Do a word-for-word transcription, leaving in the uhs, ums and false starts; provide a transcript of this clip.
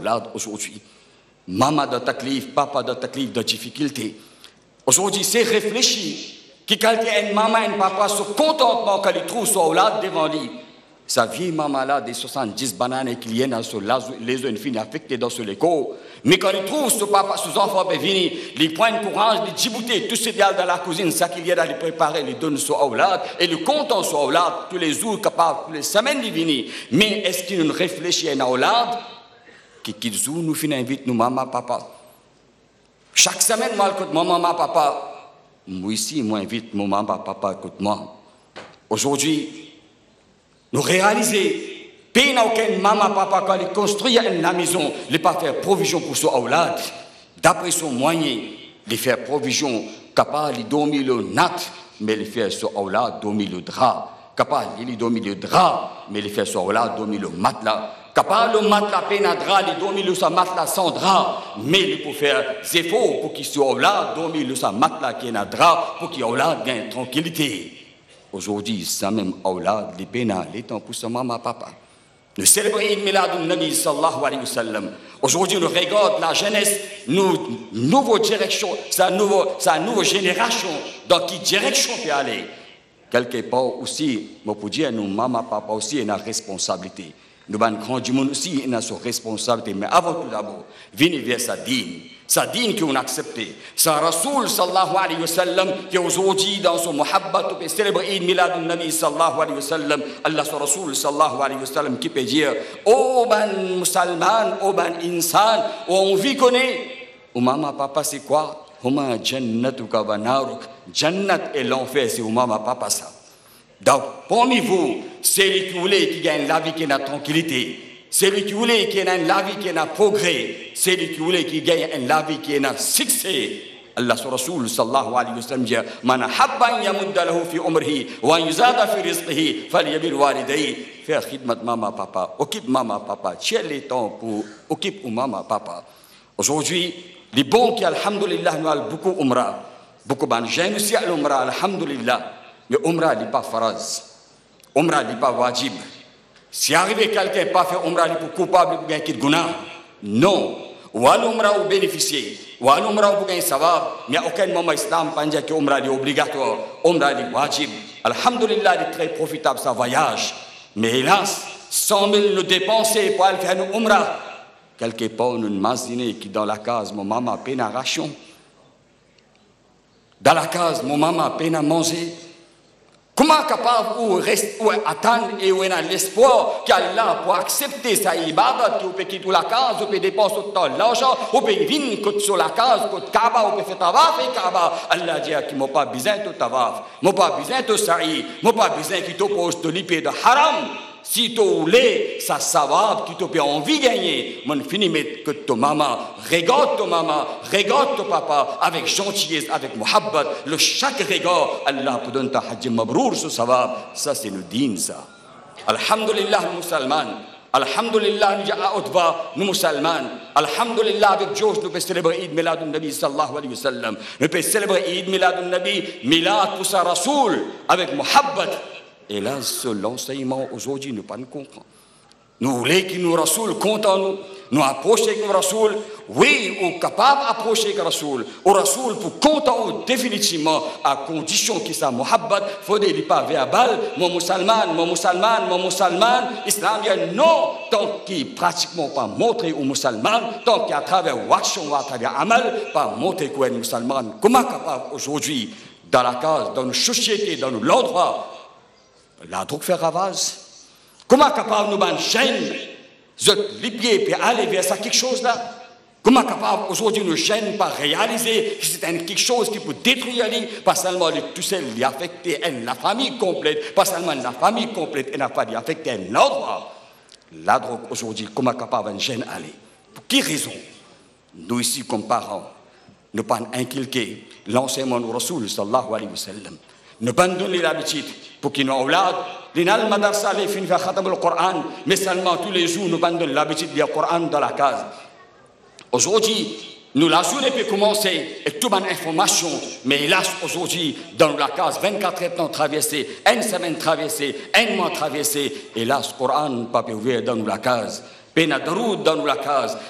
aulad aujourd'hui. Maman de taklif, papa de taklif, de difficulté. Aujourd'hui, c'est réfléchi. Qui quelqu'un, une maman, un papa, se contentement quand il trouve son aulad devant lui. Sa vieille maman-là, des soixante-dix bananes qu'il y a sur les une fille affectée dans ce léco. Mais quand il trouve ce papa, ses enfants peuvent venir, les points de courage, les djiboutés, tout ce qu'il y a dans la cuisine, ça qu'il y a dans les préparer, les donne sur aulad, et le compte sur aulad, tous les jours, capable, toutes les semaines de venir. Mais est-ce qu'il nous réfléchit à un aulad? Qui qu'il joue, nous finissons invite nous, maman, papa. Chaque semaine, moi, écoute, maman, papa. Moi ici, moi, invite mon maman, papa, écoute-moi. Aujourd'hui, nous réaliser, peine à aucun maman, papa, quand il construit une maison, il ne pas faire provision pour son aulad, d'après son moyen, de faire provision, capable de dormir le nat, mais il fait son aulad dormir le drap, capable de dormir le drap, mais il fait son aulad dormir le matelas, capable de matelas peine à drap, de dormir le matelas sans drap, mais il peut faire des efforts pour qu'il soit aulad dormir le matelas qui est un drap, pour qu'il aulad gagne tranquillité. Aujourd'hui, ça même aulad, les pénales, les temps pour sa maman, papa. Nous célébrons le milad du Nabi sallallahu alayhi wa sallam. Aujourd'hui, nous regardons la jeunesse, nous, nouvelle direction, sa nouvelle, sa nouvelle génération, dans quelle direction peut aller. Quelque part aussi, je peux dire, nous, maman, papa aussi, on a responsabilité. Nous, avons grand du monde aussi, on a sa responsabilité. Mais avant tout d'abord, venez vers sa dîne. Sa dîne qu'on a accepté. Sa Rasoul sallallahu alayhi wa sallam qui aujourd'hui dans son muhabbat peut célébrer Eid Milad al-Nabi sallallahu alayhi wa sallam. Allah son Rasoul sallallahu alayhi wa sallam qui peut dire oh ben musulman, oh ben insan, oh on vit connaît. Oh maman papa c'est quoi? Huma jannatuka wa naruk. Jannat et l'enfer c'est oh maman papa ça. Donc parmi vous, c'est les qui voulait qui gagne la vie qui a tranquillité. C'est lui qui voulait qu'il y ait un vie qui ait un progrès. C'est lui qui voulait qu'il y ait un vie qui ait un succès. Allah sur Rasoul sallallahu alayhi wa sallam dit Man habban yamudda lahu fi umrihi wa yuzada fi rizqihi falyabil walidayhi. Faire khidmat maman papa. Occupe maman papa. Tiens les temps pour occupe maman papa. Aujourd'hui, les bons qui alhamdulillah nous avons beaucoup umrah. Beaucoup de gens aussi à l'umrah alhamdulillah. Mais umrah n'est pas faraz. Umrah n'est pas wajib. Si arrivé quelqu'un pas fait umrah pour coupable pour gagner guna, non. Ou à l'umrah ou bénéficier, ou à l'umrah pour gagner savab, mais à aucun moment islam pas dire que umrah est obligatoire, umrah est wajib. Alhamdulillah, il est très profitable sa voyage. Mais hélas, cent mille nous dépenser pour aller faire une umrah. Quelque part, nous imaginons qui dans la case, mon maman peine à ration. Dans la case, mon maman peine à manger. Comment capable ou reste ou attendre et ou a l'espoir qu'Allah pour accepter sa ibadat ou peut quitter la case ou peut dépenser tout l'argent ou peut venir sur la case côté Kaaba ou peut faire tawaf et Kaaba Allah dit qu'il m'a pas besoin de tawaf m'a pas besoin de sa'i m'a pas besoin qu'il te pose de l'épée de haram. Si tu voulais, ça savab, qui te peut envie de gagner, mon fini mettre que ton maman, regarde ton maman, regarde ton papa, avec gentillesse, avec muhabbat, le chaque regard, Allah peut donner ta hajj mabrour ce savab, ça c'est le din ça. Alhamdulillah, musulman, alhamdulillah, nous ja'a utba, nous musulman, alhamdulillah, avec Josh, nous pouvons célébrer Eid Milad al-Nabi sallallahu alayhi wa sallam, nous pouvons célébrer Eid Milad al-Nabi, Milad pour sa Rasoul, avec muhabbat. Et là, l'enseignement aujourd'hui, nous ne pas nous comprendre. Nous voulons que nous Rasoul comptent nous, nous approcher avec nous Rasoul, oui, ou capable d'approcher avec Rasoul, ou Rasoul pour compter définitivement à condition qu'il soit muhabbat, il faut dire pas verbal, mon musulman, mon musulman, mon musulman, Islam dit non, tant qu'il pratiquement pas montré au musulman, tant qu'à travers l'action, à travers amal, pas montrer qu'il est musulman. Comment capable aujourd'hui, dans la case, dans nos sociétés, dans nos endroits, la drogue fait ravage. Comment capable nous ban chaîne, les pieds puis aller vers ça quelque chose là? Comment capable aujourd'hui nous chaîne pas réaliser que c'est quelque chose qui peut détruire lui, pas seulement le tout seul, il affecter la famille complète, pas seulement la famille complète, elle n'a pas affecté un endroit. La drogue aujourd'hui, comment capable un jeune aller? Pour quelle raison? Nous ici comme parents, nous pas inculquer l'enseignement du Rasoul sallallahu alayhi wa sallam. Nous pas donner l'habitude pour qu'ils nous aulad. Les nal madarsa les fin faire khatam le Coran, mais seulement tous les jours nous pas donner l'habitude de lire le Coran dans la case. Aujourd'hui, nous la journée peut commencer et toute bonne information, mais hélas aujourd'hui dans la case vingt-quatre heures traversé, une semaine traversée, un mois traversé, hélas le Coran pas ouvert dans la case. Peine à daroud dans la case,